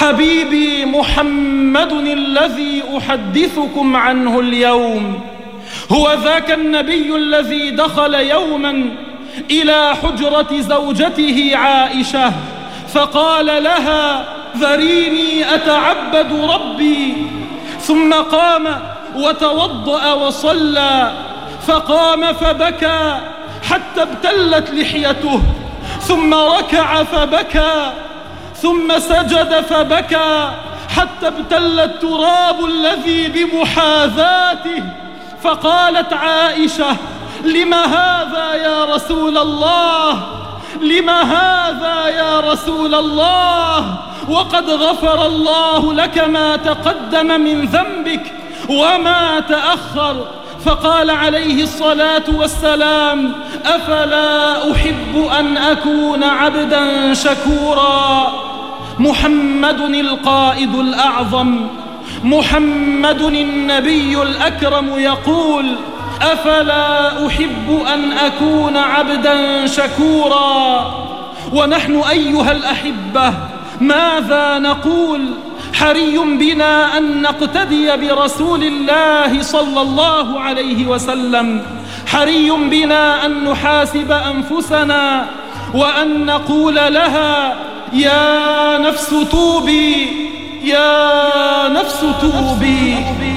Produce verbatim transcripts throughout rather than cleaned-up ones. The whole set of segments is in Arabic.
حبيبي محمد الذي أحدثكم عنه اليوم هو ذاك النبي الذي دخل يوما إلى حجرة زوجته عائشة فقال لها: ذريني أتعبد ربي. ثم قام وتوضأ وصلى، فقام فبكى حتى ابتلت لحيته، ثم ركع فبكى، ثم سجد فبكى حتى ابتل التراب الذي بمحاذاته. فقالت عائشة: لم هذا يا رسول الله؟ لم هذا يا رسول الله؟ وقد غفر الله لك ما تقدم من ذنبك وما تأخر. فقال عليه الصلاة والسلام: أفلا أحب أن أكون عبدا شكورا. محمد القائد الأعظم، محمد النبي الأكرم يقول: أفلا أحب أن أكون عبدا شكورا. ونحن أيها الأحبة ماذا نقول؟ حري بنا أن نقتدي برسول الله صلى الله عليه وسلم، حري بنا أن نحاسب أنفسنا وأن نقول لها: يا نفس توبي، يا نفس توبي.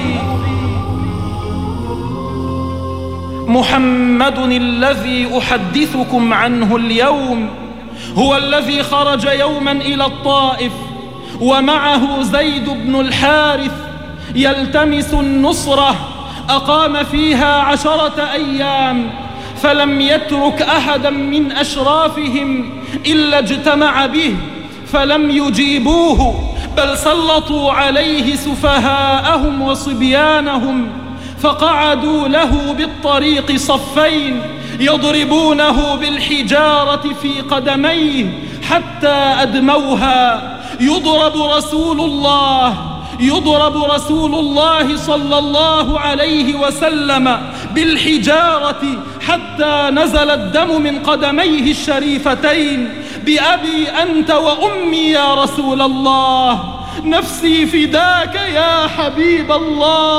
محمد الذي أحدثكم عنه اليوم هو الذي خرج يوما إلى الطائف ومعه زيد بن الحارث يلتمس النصرة. أقام فيها عشرة أيام فلم يترك أحدا من أشرافهم إلا اجتمع به، فلم يجيبوه بل سلطوا عليه سفهاءهم وصبيانهم، فقعدوا له بالطريق صفين يضربونه بالحجارة في قدميه حتى أدموها. يضرب رسول الله يضرب رسول الله صلى الله عليه وسلم بالحجارة حتى نزل الدم من قدميه الشريفتين. بأبي أنت وأمي يا رسول الله، نفسي فداك يا حبيب الله.